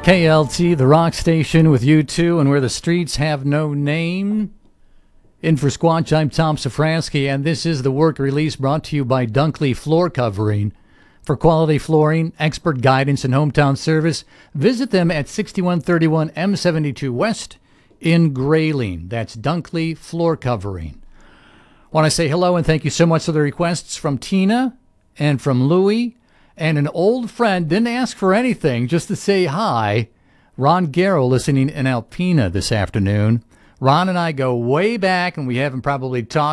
KLT, the rock station with you two, and where the streets have no name. In for Squatch, I'm Tom Safransky, and this is the work release brought to you by Dunkley Floor Covering. For quality flooring, expert guidance, and hometown service, visit them at 6131 M72 West in Grayling. That's Dunkley Floor Covering. Want to say hello and thank you so much for the requests from Tina and from Louie. And an old friend didn't ask for anything, just to say hi. Ron Garrow listening in Alpena this afternoon. Ron and I go way back, and we haven't probably talked